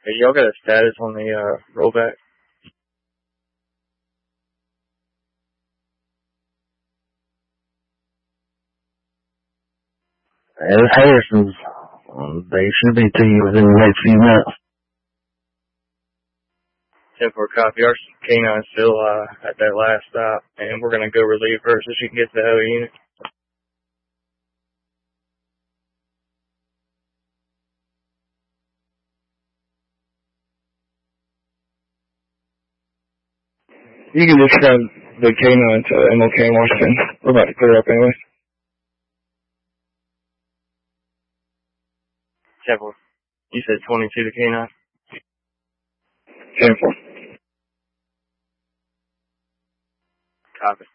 Hey, y'all got a status on the rollback? And Harrison's, they should be to you within the next few minutes. 10-4 copy. Our K9's still at that last stop, and we're going to go relieve her so she can get to the other unit. You can just grab the K9 to MLK in Washington. We're about to clear up anyway. 10-4. You said 22 to K9? 10-4. Copy.